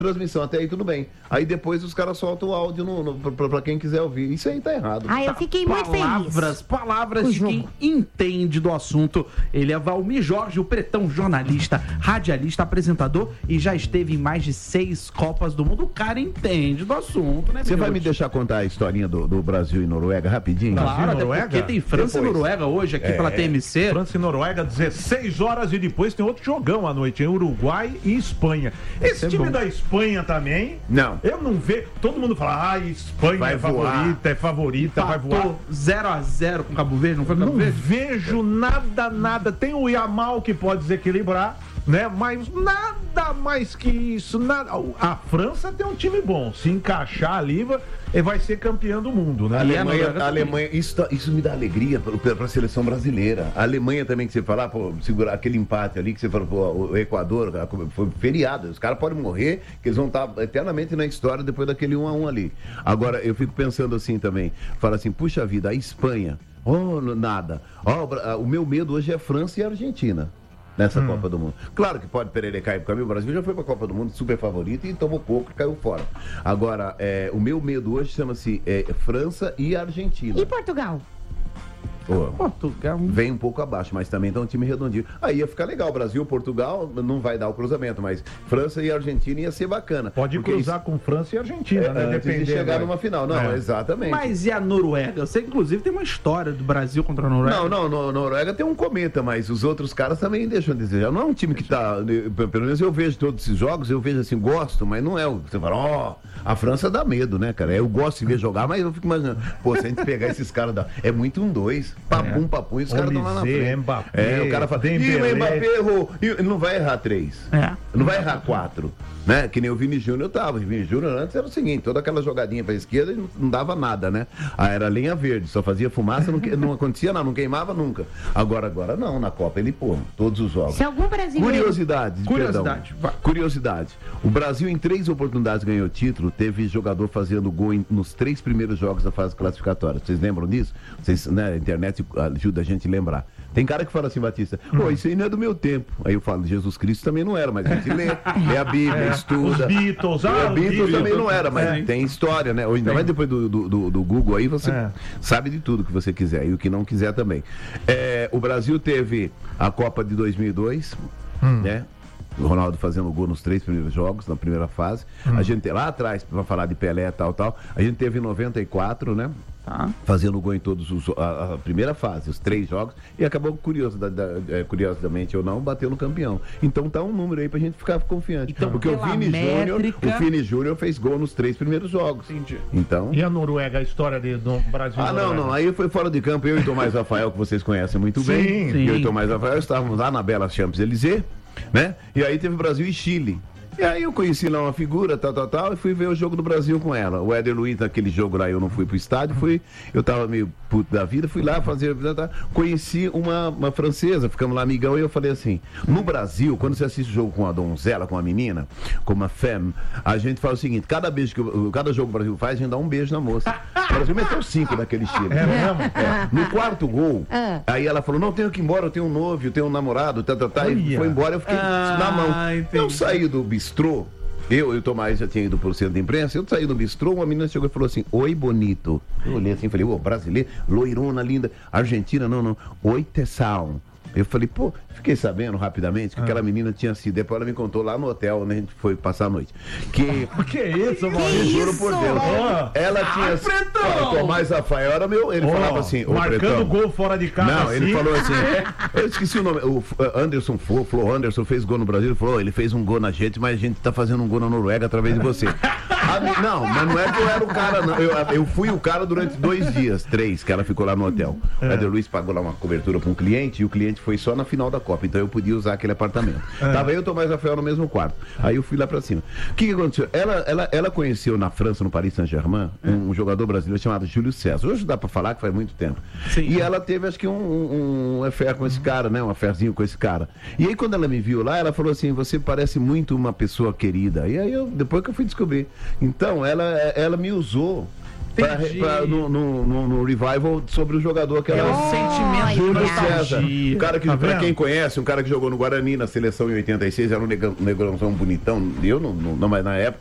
transmissão, até aí tudo bem. Aí depois os caras soltam o áudio pra quem quiser ouvir. Isso aí tá errado. Eu fiquei muito feliz. Palavras de quem entende do assunto. Ele é Valmir Jorge, o pretão jornalista, radialista, apresentador e já esteve em mais de 6 Copas do Mundo. O cara entende do assunto, né? Você vai me deixar contar a historinha do Brasil e Noruega rapidinho? Claro, até porque tem França e Noruega hoje aqui pela TMC. França e Noruega, 16 horas e depois tem outro jogão à noite, em Uruguai e Espanha. Esse time da Espanha também, não. Eu não vejo, todo mundo fala, Espanha vai é favorita, vai voar. 0-0 com Cabo Verde, não foi Cabo Verde? Não vejo nada, tem o Yamal que pode desequilibrar, né? Mas nada mais que isso, nada. A França tem um time bom, se encaixar ali, vai ser campeã do mundo, né? A Alemanha, isso me dá alegria para a seleção brasileira. A Alemanha também, que você fala, segurar aquele empate ali, que você falou, o Equador, foi feriado. Os caras podem morrer, que eles vão estar eternamente na história depois daquele 1-1 ali. Agora, eu fico pensando assim também, fala assim, puxa vida, a Espanha, nada. O meu medo hoje é França e Argentina. Nessa Copa do Mundo. Claro que pode pererecar pro caminho. O Brasil já foi pra Copa do Mundo super favorito e tomou pouco e caiu fora. Agora, o meu medo hoje chama-se França e Argentina. E Portugal? Portugal vem um pouco abaixo, mas também tá um time redondinho. Aí ia ficar legal. Brasil, Portugal não vai dar o cruzamento, mas França e Argentina ia ser bacana. Pode cruzar com França e Argentina, né? Dependendo de chegar numa final. Não, exatamente. Mas e a Noruega? Eu sei que inclusive tem uma história do Brasil contra a Noruega. Não, Noruega tem um cometa, mas os outros caras também deixam de desejar. Não é um time que tá, pelo menos eu vejo todos esses jogos, eu vejo assim, gosto, mas não é o você fala, a França dá medo, né, cara? Eu gosto de ver jogar, mas eu fico imaginando, se a gente pegar esses caras, é muito 1-2, papum, e os caras estão lá na frente. Mbappé, o cara fala, e o Mbappé errou, ele não vai errar 3, não vai errar 4, né? Que nem o Vini Júnior tava. O Vini Júnior antes era o seguinte, toda aquela jogadinha pra esquerda não dava nada, né? Era lenha verde, só fazia fumaça, não acontecia nada, não queimava nunca. Agora não, na Copa ele todos os jogos. Se algum brasileiro... Curiosidade. O Brasil em 3 oportunidades ganhou o título, teve jogador fazendo gol nos 3 primeiros jogos da fase classificatória. Vocês lembram disso? Vocês, né, a internet ajuda a gente a lembrar. Tem cara que fala assim, Batista, isso aí não é do meu tempo. Aí eu falo, Jesus Cristo também não era, mas a gente lê a Bíblia, estuda. Os Beatles, Beatles também não era, mas tem história, né? Ainda mais depois do Google aí, você sabe de tudo que você quiser e o que não quiser também. O Brasil teve a Copa de 2002, né? O Ronaldo fazendo gol nos 3 primeiros jogos, na primeira fase. A gente lá atrás, para falar de Pelé, tal, a gente teve em 94, né? Fazendo gol em todos a primeira fase, os 3 jogos, e acabou, curiosamente ou não, bateu no campeão. Então tá um número aí pra gente ficar confiante. Então, porque o Vini Júnior fez gol nos 3 primeiros jogos. Entendi. Então... E a Noruega, a história do Brasil? Não, aí foi fora de campo, eu e Tomás Rafael, que vocês conhecem muito bem. Eu e Tomás Rafael estávamos lá na bela Champs-Élysées, né? E aí teve Brasil e Chile. E aí eu conheci lá uma figura, tal, e fui ver o jogo do Brasil com ela. O Éder Luiz, naquele jogo lá, eu não fui pro estádio, eu tava meio puto da vida, fui lá fazer, conheci uma francesa, ficamos lá amigão, e eu falei assim, no Brasil, quando você assiste o jogo com uma donzela, com uma menina, com uma femme, a gente fala o seguinte, cada jogo que o Brasil faz, a gente dá um beijo na moça. O Brasil meteu 5 naquele estilo. No 4º gol, aí ela falou, não, tenho que ir embora, eu tenho um noivo, eu tenho um namorado, e foi embora, eu fiquei na mão. Entendi. Eu saí do bistrô, eu e o Tomás já tinha ido pro centro de imprensa, eu saí do bistrô, uma menina chegou e falou assim, oi, bonito. Eu olhei assim, falei, brasileiro, loirona, linda, Argentina, não, oi, Tessal. Eu falei, fiquei sabendo rapidamente que aquela menina tinha sido, depois ela me contou lá no hotel onde a gente foi passar a noite. Que é isso, Maurício? Juro por Deus. Ela tinha sido. Tomás Rafael era meu. Ele falava assim, marcando gol fora de casa. Não, ele falou assim, eu esqueci o nome. O Anderson Flo Anderson fez gol no Brasil. Ele falou, ele fez um gol na gente, mas a gente tá fazendo um gol na Noruega através de você. Não, mas não é que eu era o cara, não. Eu fui o cara durante 2 dias, 3, que ela ficou lá no hotel. O Éder Luiz pagou lá uma cobertura para um cliente e o cliente foi só na final da Copa, então eu podia usar aquele apartamento. Tava eu e o Tomás Rafael no mesmo quarto. Aí eu fui lá pra cima. O que aconteceu? Ela conheceu na França, no Paris Saint-Germain, um jogador brasileiro chamado Júlio César. Hoje dá pra falar que faz muito tempo. Sim. E ela teve, acho que um affair com esse cara, né? Um affairzinho com esse cara. E aí quando ela me viu lá, ela falou assim, você parece muito uma pessoa querida. E aí depois que eu fui descobrir. Então, ela me usou no revival sobre o jogador que era o sentimento do Júlio César. nostalgia. Um cara que, pra quem conhece, um cara que jogou no Guarani na seleção em 86, era um negrãozão bonitão. Eu não, mas na época